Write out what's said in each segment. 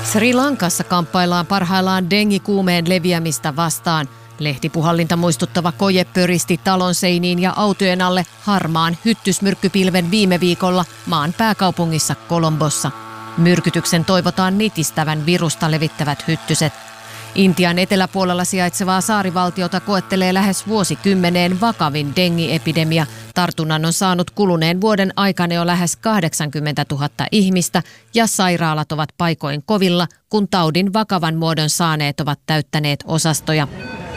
Sri Lankassa kamppaillaan parhaillaan dengikuumeen leviämistä vastaan. Lehtipuhallinta muistuttava koje pöristi talon seiniin ja autojen alle harmaan hyttysmyrkkypilven viime viikolla maan pääkaupungissa Colombossa. Myrkytyksen toivotaan nitistävän virusta levittävät hyttyset. Intian eteläpuolella sijaitsevaa saarivaltiota koettelee lähes vuosikymmeneen vakavin dengiepidemia. Tartunnan on saanut kuluneen vuoden aikana jo lähes 80 000 ihmistä ja sairaalat ovat paikoin kovilla, kun taudin vakavan muodon saaneet ovat täyttäneet osastoja.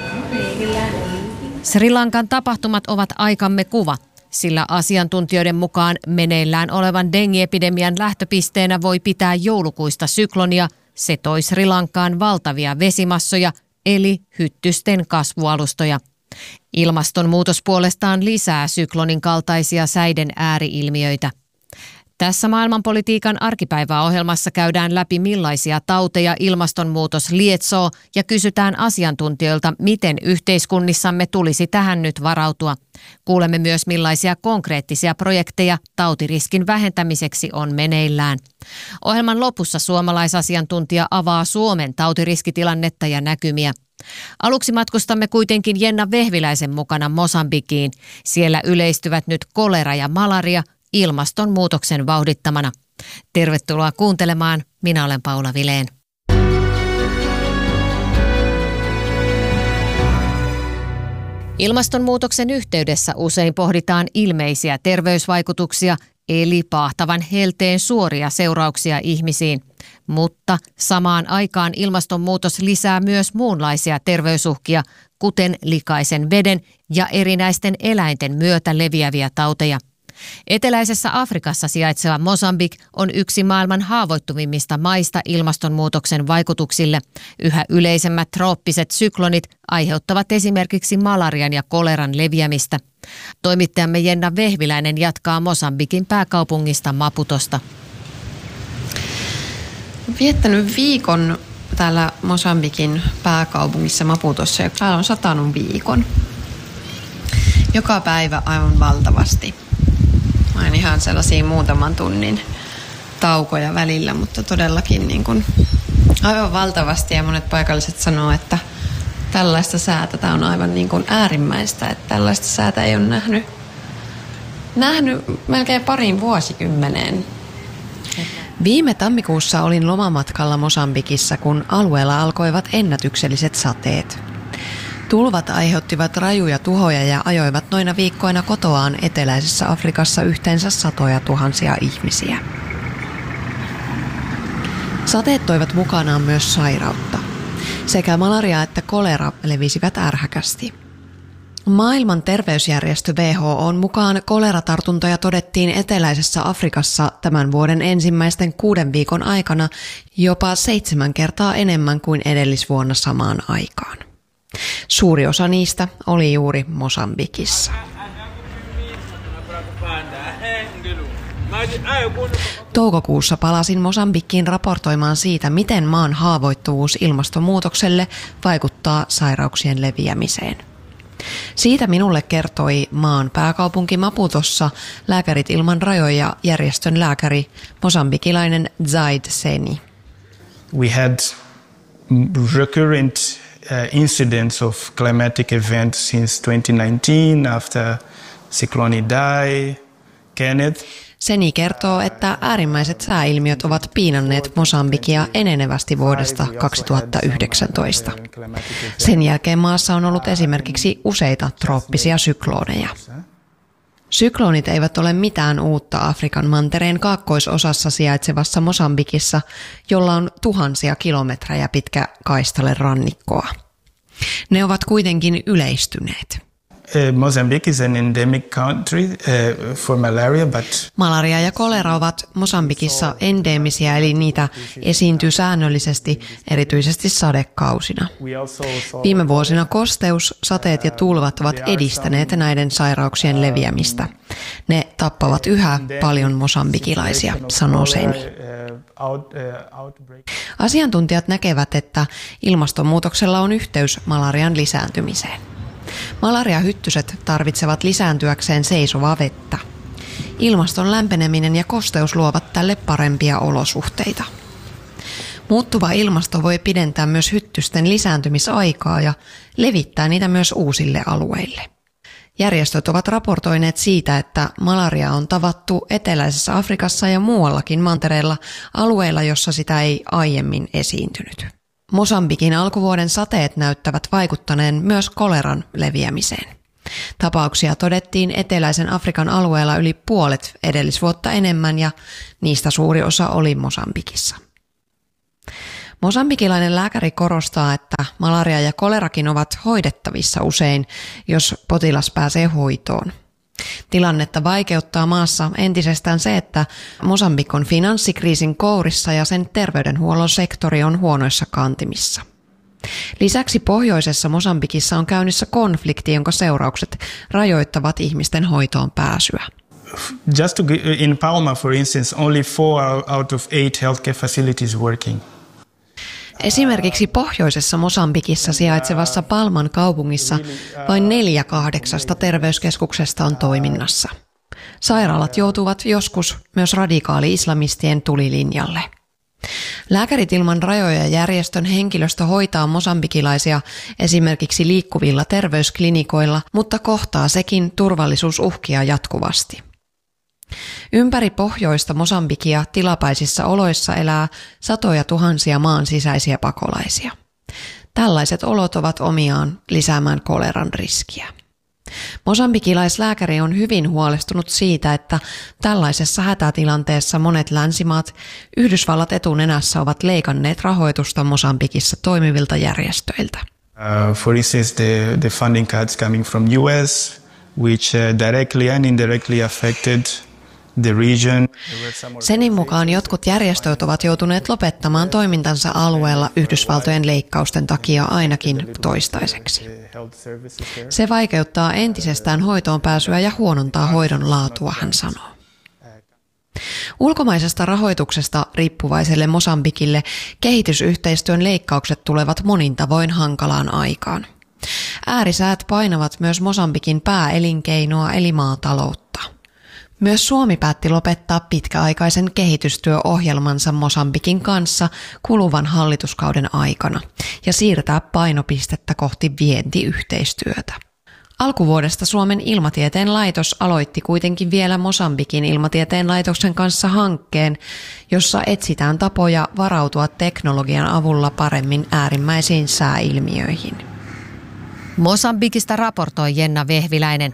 Sri Lankan tapahtumat ovat aikamme kuva, sillä asiantuntijoiden mukaan meneillään olevan dengiepidemian lähtöpisteenä voi pitää joulukuista syklonia. Se toi Sri Lankaan valtavia vesimassoja, eli hyttysten kasvualustoja. Ilmastonmuutos puolestaan lisää syklonin kaltaisia säiden ääriilmiöitä. Tässä maailmanpolitiikan arkipäiväohjelmassa käydään läpi millaisia tauteja ilmastonmuutos lietsoo ja kysytään asiantuntijoilta, miten yhteiskunnissamme tulisi tähän nyt varautua. Kuulemme myös millaisia konkreettisia projekteja tautiriskin vähentämiseksi on meneillään. Ohjelman lopussa suomalaisasiantuntija avaa Suomen tautiriskitilannetta ja näkymiä. Aluksi matkustamme kuitenkin Jenna Vehviläisen mukana Mosambikiin. Siellä yleistyvät nyt kolera ja malaria ilmastonmuutoksen vauhdittamana. Tervetuloa kuuntelemaan. Minä olen Paula Vileen. Ilmastonmuutoksen yhteydessä usein pohditaan ilmeisiä terveysvaikutuksia, eli paahtavan helteen suoria seurauksia ihmisiin. Mutta samaan aikaan ilmastonmuutos lisää myös muunlaisia terveysuhkia, kuten likaisen veden ja erinäisten eläinten myötä leviäviä tauteja. Eteläisessä Afrikassa sijaitseva Mosambik on yksi maailman haavoittuvimmista maista ilmastonmuutoksen vaikutuksille. Yhä yleisemmät trooppiset syklonit aiheuttavat esimerkiksi malarian ja koleran leviämistä. Toimittajamme Jenna Vehviläinen jatkaa Mosambikin pääkaupungista Maputosta. Olen viettänyt viikon täällä Mosambikin pääkaupungissa Maputossa ja täällä on satanut viikon. Joka päivä aivan valtavasti. Mä en ihan sellaisia muutaman tunnin taukoja välillä, mutta todellakin niin kuin aivan valtavasti. Ja monet paikalliset sanoo, että tällaista säätä, tämä on aivan niin kuin äärimmäistä, että tällaista säätä ei ole nähnyt melkein pariin vuosikymmeneen. Viime tammikuussa olin lomamatkalla Mosambikissa, kun alueella alkoivat ennätykselliset sateet. Tulvat aiheuttivat rajuja tuhoja ja ajoivat noina viikkoina kotoaan eteläisessä Afrikassa yhteensä satoja tuhansia ihmisiä. Sateet toivat mukanaan myös sairautta. Sekä malaria että kolera levisivät ärhäkästi. Maailman terveysjärjestö WHO:n mukaan koleratartuntoja todettiin eteläisessä Afrikassa tämän vuoden ensimmäisten 6 viikon aikana jopa 7 kertaa enemmän kuin edellisvuonna samaan aikaan. Suuri osa niistä oli juuri Mosambikissa. Toukokuussa palasin Mosambikkiin raportoimaan siitä, miten maan haavoittuvuus ilmastonmuutokselle vaikuttaa sairauksien leviämiseen. Siitä minulle kertoi maan pääkaupunki Maputossa Lääkärit ilman rajoja järjestön lääkäri, mosambikilainen Zaid Seni. We had recurrent incidents of climatic events since 2019 after Cyclone Idai, Kenneth. Seni kertoo, että äärimmäiset sääilmiöt ovat piinanneet Mosambikia enenevästi vuodesta 2019. Sen jälkeen maassa on ollut esimerkiksi useita trooppisia sykloneja. Syklonit eivät ole mitään uutta Afrikan mantereen kaakkoisosassa sijaitsevassa Mosambikissa, jolla on tuhansia kilometrejä pitkä kaistale rannikkoa. Ne ovat kuitenkin yleistyneet. Mozambique is an endemic country for malaria, but malaria ja kolera ovat Mosambikissa endeemisiä, eli niitä esiintyy säännöllisesti, erityisesti sadekausina. Viime vuosina kosteus, sateet ja tulvat ovat edistäneet näiden sairauksien leviämistä. Ne tappavat yhä paljon mosambikilaisia, sanoo Seni. Asiantuntijat näkevät, että ilmastonmuutoksella on yhteys malarian lisääntymiseen. Malariahyttyset tarvitsevat lisääntyäkseen seisovaa vettä. Ilmaston lämpeneminen ja kosteus luovat tälle parempia olosuhteita. Muuttuva ilmasto voi pidentää myös hyttysten lisääntymisaikaa ja levittää niitä myös uusille alueille. Järjestöt ovat raportoineet siitä, että malaria on tavattu eteläisessä Afrikassa ja muuallakin mantereella alueilla, jossa sitä ei aiemmin esiintynyt. Mosambikin alkuvuoden sateet näyttävät vaikuttaneen myös koleran leviämiseen. Tapauksia todettiin eteläisen Afrikan alueella yli puolet edellisvuotta enemmän ja niistä suuri osa oli Mosambikissa. Mosambikilainen lääkäri korostaa, että malaria ja kolerakin ovat hoidettavissa usein, jos potilas pääsee hoitoon. Tilannetta vaikeuttaa maassa entisestään se, että Mosambik on finanssikriisin kourissa ja sen terveydenhuollon sektori on huonoissa kantimissa. Lisäksi pohjoisessa Mosambikissa on käynnissä konflikti, jonka seuraukset rajoittavat ihmisten hoitoon pääsyä. In Palma, for instance, only 4 out of 8 healthcare facilities working. Esimerkiksi pohjoisessa Mosambikissa sijaitsevassa Palman kaupungissa vain 4/8 terveyskeskuksesta on toiminnassa. Sairaalat joutuvat joskus myös radikaali-islamistien tulilinjalle. Lääkärit ilman rajoja järjestön henkilöstö hoitaa mosambikilaisia esimerkiksi liikkuvilla terveysklinikoilla, mutta kohtaa sekin turvallisuusuhkia jatkuvasti. Ympäri pohjoista Mosambikia tilapäisissä oloissa elää satoja tuhansia maan sisäisiä pakolaisia. Tällaiset olot ovat omiaan lisäämään koleran riskiä. Mosambikilaislääkäri on hyvin huolestunut siitä, että tällaisessa hätätilanteessa monet länsimaat, Yhdysvallat etunenässä, ovat leikanneet rahoitusta Mosambikissa toimivilta järjestöiltä. For instance, the funding cuts coming from US, which directly and indirectly affected the region. Senin mukaan jotkut järjestöt ovat joutuneet lopettamaan toimintansa alueella Yhdysvaltojen leikkausten takia ainakin toistaiseksi. Se vaikeuttaa entisestään hoitoon pääsyä ja huonontaa hoidon laatua, hän sanoo. Ulkomaisesta rahoituksesta riippuvaiselle Mosambikille kehitysyhteistyön leikkaukset tulevat monin tavoin hankalaan aikaan. Äärisäät painavat myös Mosambikin pääelinkeinoa eli maataloutta. Myös Suomi päätti lopettaa pitkäaikaisen kehitystyöohjelmansa Mosambikin kanssa kuluvan hallituskauden aikana ja siirtää painopistettä kohti vientiyhteistyötä. Alkuvuodesta Suomen ilmatieteen laitos aloitti kuitenkin vielä Mosambikin ilmatieteen laitoksen kanssa hankkeen, jossa etsitään tapoja varautua teknologian avulla paremmin äärimmäisiin sääilmiöihin. Mosambikista raportoi Jenna Vehviläinen.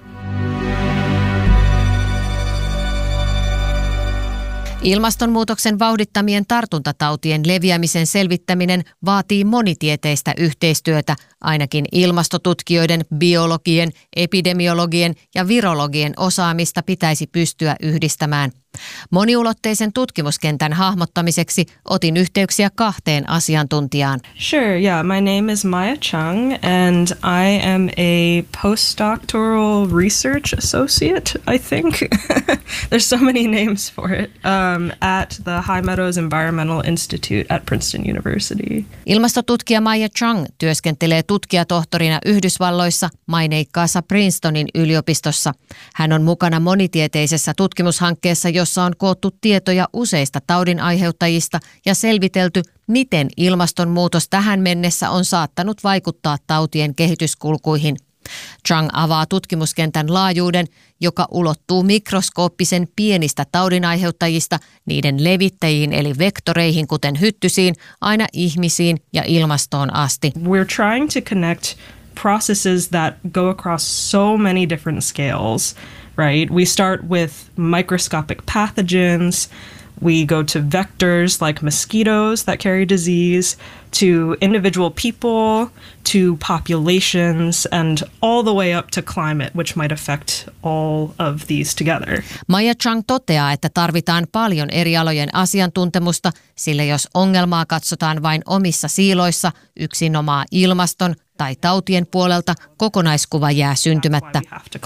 Ilmastonmuutoksen vauhdittamien tartuntatautien leviämisen selvittäminen vaatii monitieteistä yhteistyötä, ainakin ilmastotutkijoiden, biologien, epidemiologien ja virologien osaamista pitäisi pystyä yhdistämään. Moniulotteisen tutkimuskentän hahmottamiseksi otin yhteyksiä 2 asiantuntijaan. Sure, yeah. My name is Maya Chung and I am a postdoctoral research associate, I think. There's so many names for it. At the High Meadows Environmental Institute at Princeton University. Ilmastotutkija Maya Chung työskentelee tutkijatohtorina Yhdysvalloissa maineikkaassa Princetonin yliopistossa. Hän on mukana monitieteisessä tutkimushankkeessa, jossa on koottu tietoja useista taudin aiheuttajista ja selvitelty, miten ilmastonmuutos tähän mennessä on saattanut vaikuttaa tautien kehityskulkuihin. Chung avaa tutkimuskentän laajuuden, joka ulottuu mikroskooppisen pienistä taudinaiheuttajista, niiden levittäjiin eli vektoreihin, kuten hyttysiin, aina ihmisiin ja ilmastoon asti. We're trying to connect processes that go across so many different scales, right? We start with microscopic pathogens. We go to vectors like mosquitoes that carry disease, to individual people, to populations, and all the way up to climate, which might affect all of these together. Maya Chung toteaa, että tarvitaan paljon eri alojen asiantuntemusta, sillä jos ongelmaa katsotaan vain omissa siiloissa, yksinomaan ilmaston tai tautien puolelta, kokonaiskuva jää syntymättä.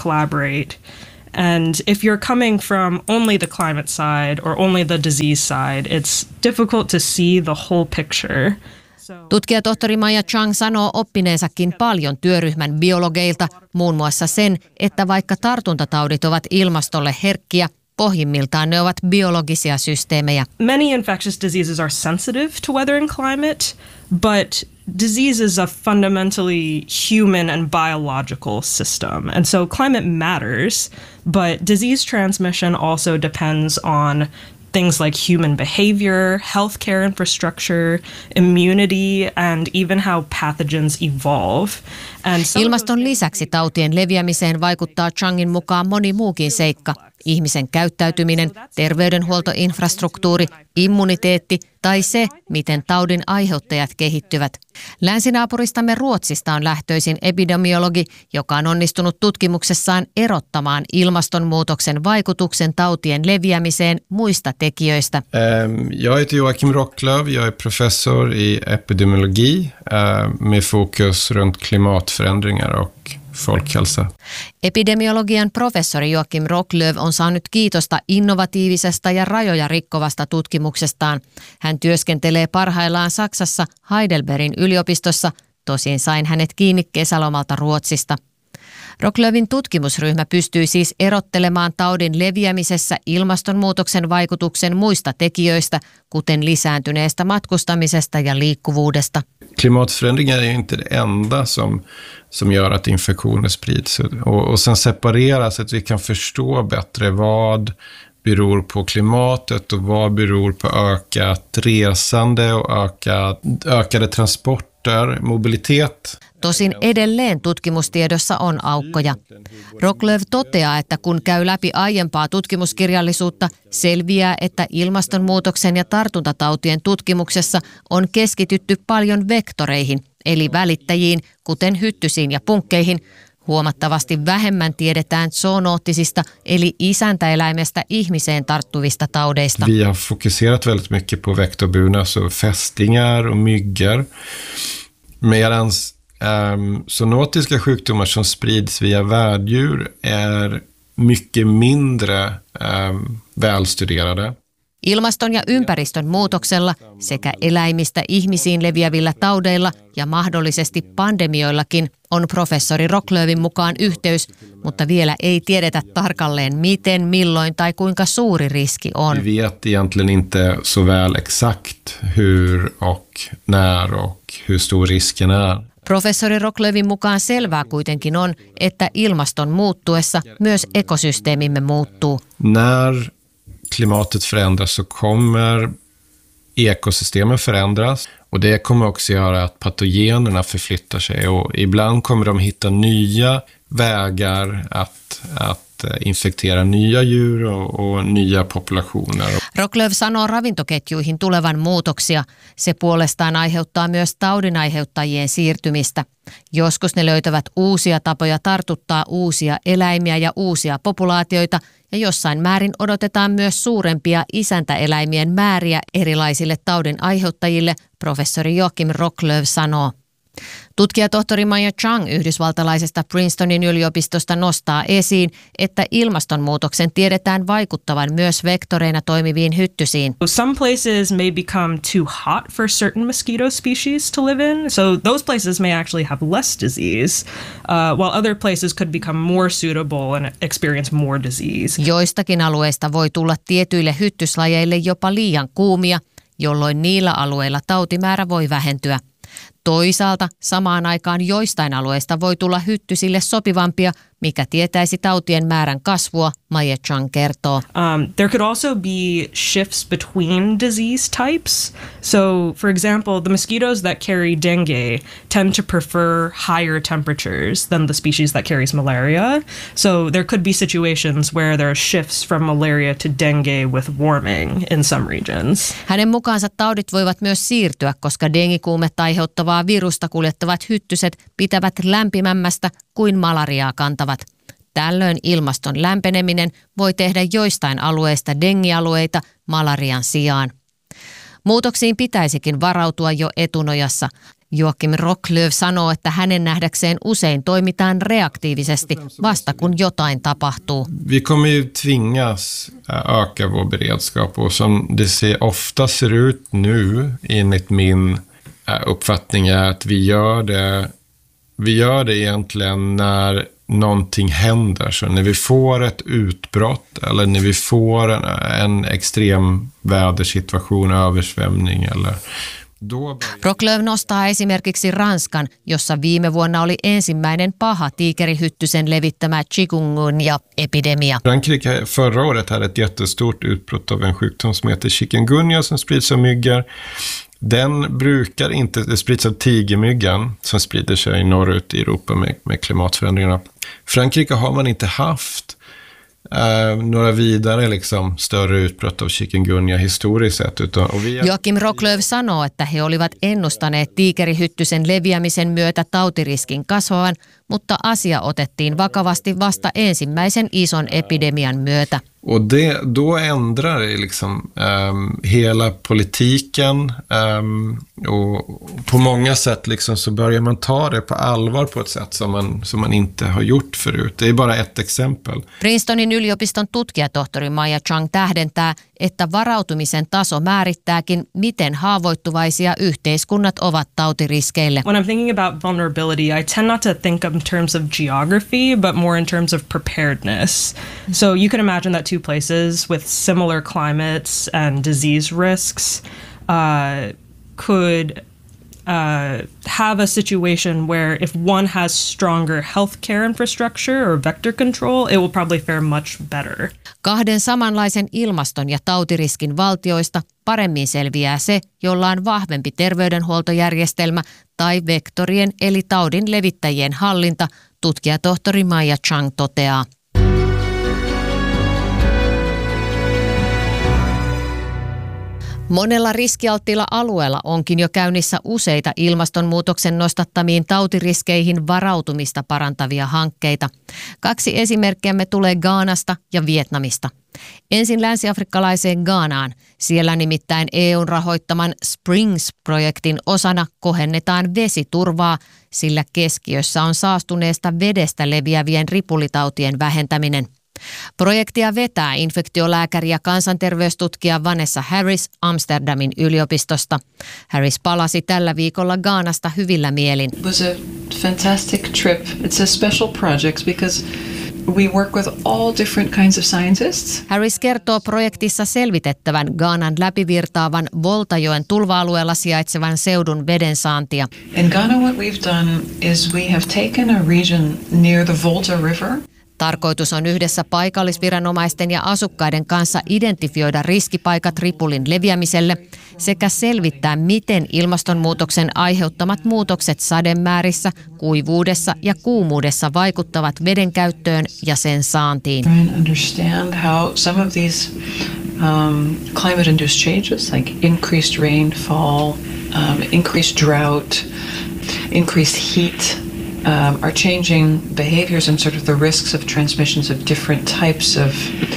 And if you're coming from only the climate side or only the disease side, it's difficult to see the whole picture. Tutkijatohtori Maya Chung sanoo oppineensakin paljon työryhmän biologeilta, muun muassa sen, että vaikka tartuntataudit ovat ilmastolle herkkiä, pohjimmiltaan ne ovat biologisia systeemejä. Many infectious diseases are sensitive to weather and climate, but disease is a fundamentally human and biological system. And so climate matters, but disease transmission also depends on things like human behavior, healthcare infrastructure, immunity, and even how pathogens evolve. Ilmaston lisäksi tautien leviämiseen vaikuttaa Changin mukaan moni muukin seikka. Ihmisen käyttäytyminen, terveydenhuoltoinfrastruktuuri, immuniteetti tai se, miten taudin aiheuttajat kehittyvät. Länsinaapuristamme Ruotsista on lähtöisin epidemiologi, joka on onnistunut tutkimuksessaan erottamaan ilmastonmuutoksen vaikutuksen tautien leviämiseen muista tekijöistä. Jag heter Joakim Rocklöv, jag är professor i epidemiologi med fokus runt klimatförändringar och folkhälsa. Epidemiologian professori Joakim Rocklöv on saanut kiitosta innovatiivisesta ja rajoja rikkovasta tutkimuksestaan. Hän työskentelee parhaillaan Saksassa Heidelbergin yliopistossa, tosin sain hänet kiinni kesälomalta Ruotsista. Rocklövin tutkimusryhmä pystyy siis erottelemaan taudin leviämisessä ilmastonmuutoksen vaikutuksen muista tekijöistä, kuten lisääntyneestä matkustamisesta ja liikkuvuudesta. Klimatförändringar är inte det enda som gör att infektioner sprids. Och sen separera så att vi kan förstå bättre vad beror på klimatet och vad beror på ökat resande och ökade transporter, mobilitet. Tosin edelleen tutkimustiedossa on aukkoja. Rocklöv toteaa, että kun käy läpi aiempaa tutkimuskirjallisuutta, selviää, että ilmastonmuutoksen ja tartuntatautien tutkimuksessa on keskitytty paljon vektoreihin, eli välittäjiin, kuten hyttysiin ja punkkeihin. Huomattavasti vähemmän tiedetään zoonoottisista, eli isäntäeläimestä ihmiseen tarttuvista taudeista. Vi har fokuserat väldigt mycket på vektorburna, så fästingar och myggor. Medans zoonotiska sjukdomar som sprids via värddjur är mycket mindre välstuderade. Ilmaston ja ympäristön muutoksella sekä eläimistä ihmisiin leviävillä taudeilla ja mahdollisesti pandemioillakin on professori Rocklövin mukaan yhteys, mutta vielä ei tiedetä tarkalleen miten, milloin tai kuinka suuri riski on. Vi vet egentligen inte så väl exakt hur och när och hur stor risken är. Professori Rocklövin mukaan selvää kuitenkin on, että ilmaston muuttuessa myös ekosysteemimme muuttuu. När klimatet förändras så kommer ekosystemen förändras och det kommer också göra att patogenerna förflyttar sig och ibland kommer de hitta nya vägar att infektera nya djur och nya populationer. Rocklöv sanoo ravintoketjuihin tulevan muutoksia. Se puolestaan aiheuttaa myös taudinaiheuttajien siirtymistä. Joskus ne löytävät uusia tapoja tartuttaa uusia eläimiä ja uusia populaatioita, ja jossain määrin odotetaan myös suurempia isäntäeläimien määriä erilaisille taudin aiheuttajille, professori Joakim Rocklöv sanoo. Tutkijatohtori Maya Chang yhdysvaltalaisesta Princetonin yliopistosta nostaa esiin, että ilmastonmuutoksen tiedetään vaikuttavan myös vektoreina toimiviin hyttysiin. Some places may become too hot for certain mosquito species to live in, so those places may actually have less disease, while other places could become more suitable and experience more disease. Joistakin alueista voi tulla tietyille hyttyslajeille jopa liian kuumia, jolloin niillä alueilla tautimäärä voi vähentyä. Toisaalta samaan aikaan joistain alueista voi tulla hyttysille sopivampia, mikä tietäisi tautien määrän kasvua, Maya Chang kertoo. There could also be shifts between disease types. So, for example, the mosquitoes that carry dengue tend to prefer higher temperatures than the species that carries malaria. So there could be situations where there are shifts from malaria to dengue with warming in some regions. Hänen mukaansa taudit voivat myös siirtyä, koska dengikuumetta aiheuttavaa virusta kuljettavat hyttyset pitävät lämpimämmästä kuin malariaa kantavat. Tällöin ilmaston lämpeneminen voi tehdä joistain alueista dengialueita malarian sijaan. Muutoksiin pitäisikin varautua jo etunojassa. Joakim Rocklöv sanoo, että hänen nähdäkseen usein toimitaan reaktiivisesti vasta kun jotain tapahtuu. Vi kommer ju tvingas öka vår beredskap och som det ofta ser ut nu enligt min uppfattning är att vi gör det egentligen någonting händer. Så när vi får ett utbrott eller när vi får en extrem vädersituation, översvämning eller... Rocklöv nostaa esimerkiksi Ranskan, jossa viime vuonna oli ensimmäinen paha tiikerihyttysen levittämä chikungunya-epidemia. Frankrike förra året hade ett jättestort utbrott av en sjukdom som heter chikungunya som sprids av myggor. Den brukar inte, det sprids av tigermyggan som sprider sig norrut i Europa med klimatförändringarna. Frankrike har man inte haft några vidare liksom, större utbrott av chikungunya historiskt sett. Joakim Rocklöv sanoo, että he olivat ennustaneet tiikerihyttysen leviämisen myötä tautiriskin kasvavan, mutta asia otettiin vakavasti vasta ensimmäisen ison epidemian myötä. Och då ändrar liksom hela politiken och på många sätt liksom så börjar man ta det på allvar på ett sätt som man inte har gjort förut. Det är bara ett exempel. Princetonin yliopiston tutkijatohtori Maija Chang tähdentää, että varautumisen taso määrittääkin, miten haavoittuvaisia yhteiskunnat ovat tautiriskeille. When I'm thinking about vulnerability, I tend not to think in terms of geography, but more in terms of preparedness. So you can imagine that two places with similar climates and disease risks could have a situation where if one has stronger healthcare infrastructure or vector control, it will probably fare much better. Kahden samanlaisen ilmaston ja tautiriskin valtioista paremmin selviää se, jolla on vahvempi terveydenhuoltojärjestelmä tai vektorien eli taudin levittäjien hallinta, tutkijatohtori Maija Chang toteaa. Monella riskialttiilla alueella onkin jo käynnissä useita ilmastonmuutoksen nostattamiin tautiriskeihin varautumista parantavia hankkeita. 2 esimerkkiämme tulee Ghanasta ja Vietnamista. Ensin länsi-afrikkalaiseen Ghanaan. Siellä nimittäin EUn rahoittaman Springs-projektin osana kohennetaan vesiturvaa, sillä keskiössä on saastuneesta vedestä leviävien ripulitautien vähentäminen. Projektia vetää infektiolääkäri ja kansanterveystutkija Vanessa Harris Amsterdamin yliopistosta. Harris palasi tällä viikolla Ghanasta hyvillä mielin. It was a fantastic trip. It's a special project because we work with all different kinds of scientists. Harris kertoo projektissa selvitettävän Ghanan läpivirtaavan Voltajoen tulva-alueella sijaitsevan seudun vedensaantia. In Ghana what we've done is we have taken a region near the Volta River. Tarkoitus on yhdessä paikallisviranomaisten ja asukkaiden kanssa identifioida riskipaikat ripulin leviämiselle sekä selvittää, miten ilmastonmuutoksen aiheuttamat muutokset sademäärissä, kuivuudessa ja kuumuudessa vaikuttavat veden käyttöön ja sen saantiin. Understand how some of these climate-induced changes like increased rainfall, increased drought, increased heat are changing behaviors and sort of the risks of transmissions of different types of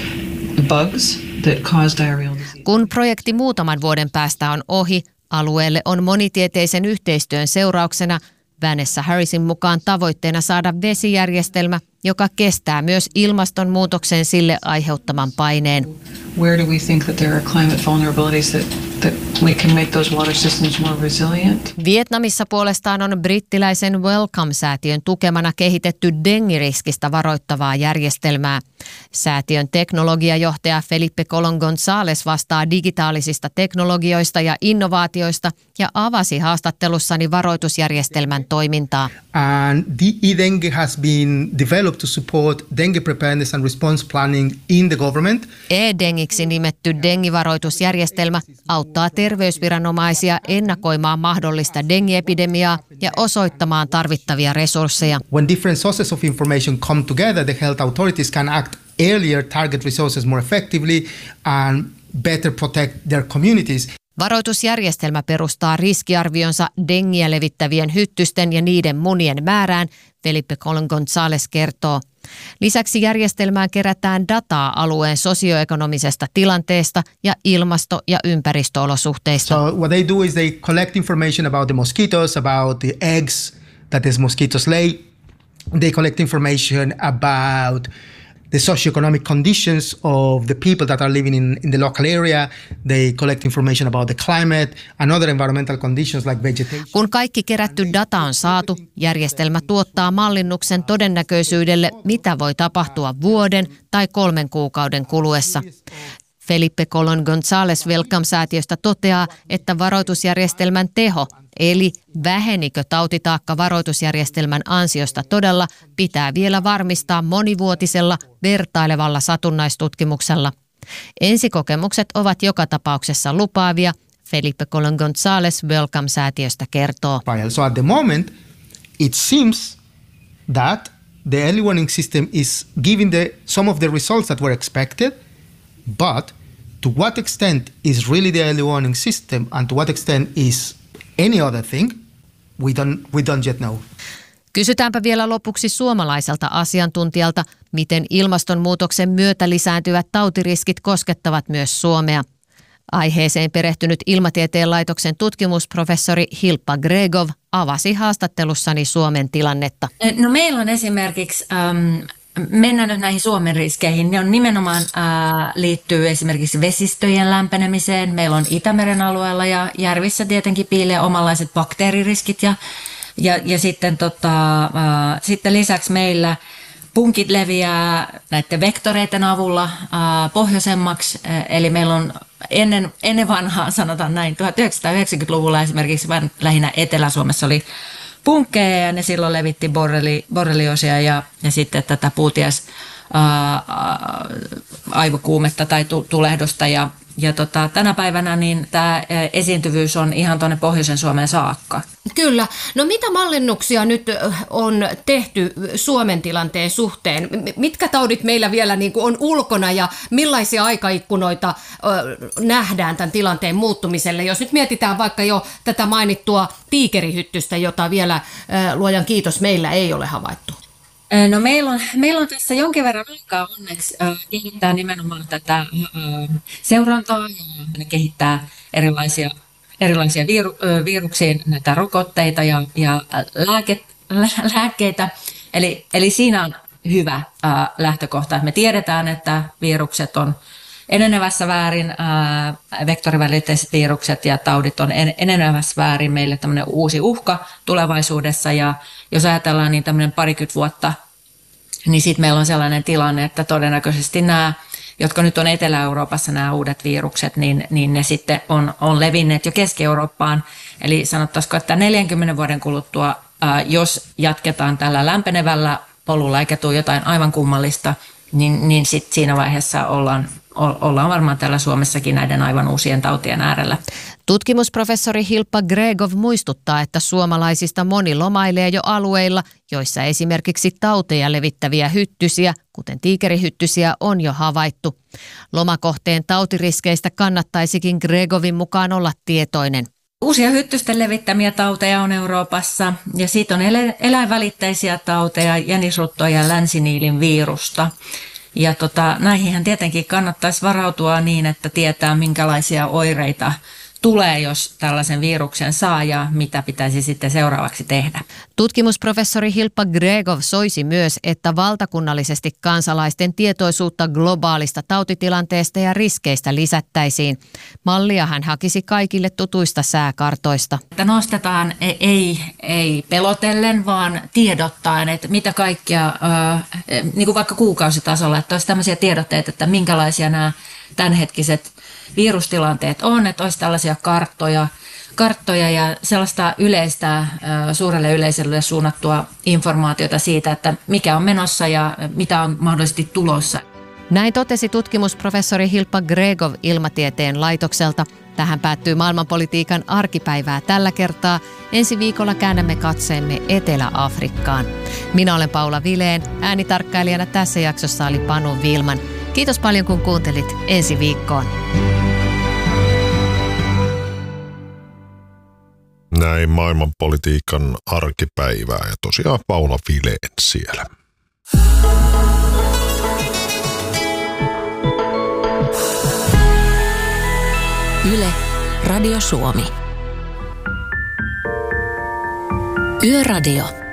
bugs that cause diarrheal disease. Kun projekti muutaman vuoden päästä on ohi, alueelle on monitieteisen yhteistyön seurauksena Vanessa Harrisin mukaan tavoitteena saada vesijärjestelmä, joka kestää myös ilmastonmuutoksen sille aiheuttaman paineen. Where do we think that there are climate vulnerabilities that we can make those water systems more resilient? Vietnamissa puolestaan on brittiläisen Wellcome-säätiön tukemana kehitetty dengiriskistä varoittavaa järjestelmää. Säätiön teknologiajohtaja Felipe Colon González vastaa digitaalisista teknologioista ja innovaatioista ja avasi haastattelussani varoitusjärjestelmän toimintaa. And the e-dengue has been developed to support dengue preparedness and response planning in the government. E-dengiksi nimetty dengivaroitusjärjestelmä auttaa terveysviranomaisia ennakoimaan mahdollista dengiepidemiaa ja osoittamaan tarvittavia resursseja. When different sources of information come together, the health authorities can act earlier, target resources more effectively and better protect their communities. Varoitusjärjestelmä perustaa riskiarvionsa dengiä levittävien hyttysten ja niiden munien määrään, Felipe Colon González kertoo. Lisäksi järjestelmään kerätään dataa alueen sosioekonomisesta tilanteesta ja ilmasto- ja ympäristöolosuhteista. So what they do is they collect information about the mosquitoes, about the eggs that these mosquitoes lay. They collect information about the socioeconomic conditions of the people that are living in the local area. They collect information about the climate and other environmental conditions like vegetation. Kun kaikki kerätty data on saatu, järjestelmä tuottaa mallinnuksen todennäköisyydelle, mitä voi tapahtua vuoden tai 3 kuukauden kuluessa. Felipe Colón González Wellcome-säätiöstä toteaa, että varoitusjärjestelmän teho, eli vähenikö tautitaakka varoitusjärjestelmän ansiosta todella, pitää vielä varmistaa monivuotisella vertailevalla satunnaistutkimuksella. Ensikokemukset ovat joka tapauksessa lupaavia, Felipe Colón González Wellcome-säätiöstä kertoo. So at the moment, it seems that the early warning system is giving some of the results that were expected, but to what extent is really the early warning system and to what extent is any other thing, we don't yet know. Kysytäänpä vielä lopuksi suomalaiselta asiantuntijalta, miten ilmastonmuutoksen myötä lisääntyvät tautiriskit koskettavat myös Suomea. Aiheeseen perehtynyt Ilmatieteen laitoksen tutkimusprofessori Hilpa Gregov avasi haastattelussani Suomen tilannetta. No meillä on esimerkiksi, mennään nyt näihin Suomen riskeihin, ne on nimenomaan liittyy esimerkiksi vesistöjen lämpenemiseen. Meillä on Itämeren alueella ja järvissä tietenkin piilee omanlaiset bakteeririskit ja sitten, sitten lisäksi meillä punkit leviää näiden vektoreiden avulla pohjoisemmaksi, eli meillä on ennen vanhaa, sanotaan näin, 1990-luvulla esimerkiksi lähinnä Etelä-Suomessa oli punkkeja ja ne silloin levitti borrelioosia ja sitten tätä puuties aivokuumetta tai tulehdusta ja tänä päivänä niin tämä esiintyvyys on ihan tuonne pohjoisen Suomeen saakka. Kyllä. No mitä mallinnuksia nyt on tehty Suomen tilanteen suhteen? Mitkä taudit meillä vielä niin kuin on ulkona ja millaisia aikaikkunoita nähdään tämän tilanteen muuttumiselle? Jos nyt mietitään vaikka jo tätä mainittua tiikerihyttystä, jota vielä luojan kiitos meillä ei ole havaittu. No meillä on tässä jonkin verran aikaa onneksi kehittää nimenomaan tätä seurantaa ja kehittää erilaisia viruksiin näitä rokotteita ja lääkkeitä. Eli siinä on hyvä lähtökohta, että me tiedetään, että virukset on enenevässä väärin, vektorivälitteiset virukset ja taudit on enenevässä väärin meille tämmöinen uusi uhka tulevaisuudessa. Ja jos ajatellaan niin tämmöinen 20 vuotta, niin sitten meillä on sellainen tilanne, että todennäköisesti nämä, jotka nyt on Etelä-Euroopassa nämä uudet virukset, niin ne sitten on levinneet jo Keski-Eurooppaan. Eli sanottaisiko, että 40 vuoden kuluttua, jos jatketaan tällä lämpenevällä polulla eikä tule jotain aivan kummallista, niin sitten siinä vaiheessa ollaan varmaan täällä Suomessakin näiden aivan uusien tautien äärellä. Tutkimusprofessori Hilpa Gregov muistuttaa, että suomalaisista moni lomailee jo alueilla, joissa esimerkiksi tauteja levittäviä hyttysiä, kuten tiikerihyttysiä, on jo havaittu. Lomakohteen tautiriskeistä kannattaisikin Gregovin mukaan olla tietoinen. Uusia hyttysten levittämiä tauteja on Euroopassa ja siitä on eläinvälitteisiä tauteja, jänisruttoa ja länsiniilin virusta. Ja näihinhän tietenkin kannattaisi varautua niin, että tietää minkälaisia oireita tulee, jos tällaisen viruksen saa ja mitä pitäisi sitten seuraavaksi tehdä. Tutkimusprofessori Hilpa Gregov soisi myös, että valtakunnallisesti kansalaisten tietoisuutta globaalista tautitilanteesta ja riskeistä lisättäisiin. Mallia hän hakisi kaikille tutuista sääkartoista. Että nostetaan ei pelotellen, vaan tiedottaen, että mitä kaikkea, niin kuin vaikka kuukausitasolla, että olisi tämmöisiä tiedotteita, että minkälaisia nämä tämänhetkiset virustilanteet on, että olisi tällaisia karttoja ja sellaista yleistä suurelle yleisölle suunnattua informaatiota siitä, että mikä on menossa ja mitä on mahdollisesti tulossa. Näin totesi tutkimusprofessori Hilpa Gregov Ilmatieteen laitokselta. Tähän päättyy maailmanpolitiikan arkipäivää tällä kertaa. Ensi viikolla käännämme katseemme Etelä-Afrikkaan. Minä olen Paula Vileen. Äänitarkkailijana tässä jaksossa oli Panu Vilman. Kiitos paljon kun kuuntelit. Ensi viikkoon. Näin maailmanpolitiikan arkipäivää ja tosiaan Paula Vileen siellä. Yle, Radio Suomi. Yöradio.